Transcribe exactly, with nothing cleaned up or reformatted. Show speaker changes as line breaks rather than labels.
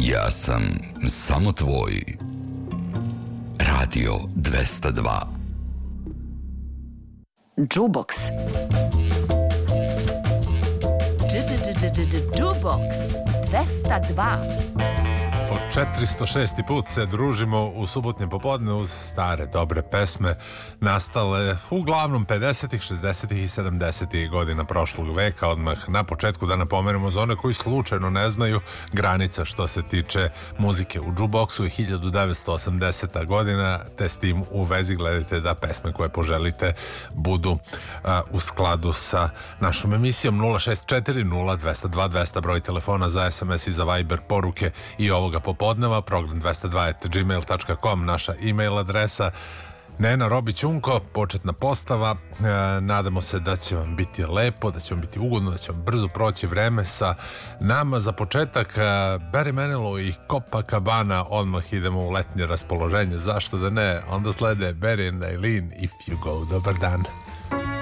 Ja sam samo tvoj. Radio dvesta dva.
Jukebox. Jukebox dvesta dva.
Po četiristo šesti put se družimo u subotnjem popodne uz stare dobre pesme nastale uglavnom pedesetih, šezdesetih i sedamdesetih godina prošlog veka. Odmah na početku da napomenemo za one koji slučajno ne znaju, granica što se tiče muzike u jukeboxu je hiljadu devetsto osamdeseta godina, te s tim u vezi gledajte da pesme koje poželite budu a, u skladu sa našom emisijom. Nula šest četiri nula dvesta dva dvesta broj telefona za es em es i za Viber poruke i ovoga popodneva, program dvesta dva at gmail dot com, naša e-mail adresa. Nena Robić Unko, početna postava. E, nadamo se da će vam biti lepo, da će vam biti ugodno, da će vam brzo proći vreme sa nama. Za početak Barry Manilow i Copacabana, odmah idemo u letnje raspoloženje, zašto da ne. Onda slede Barry and Eileen, If You Go. Dobar dan.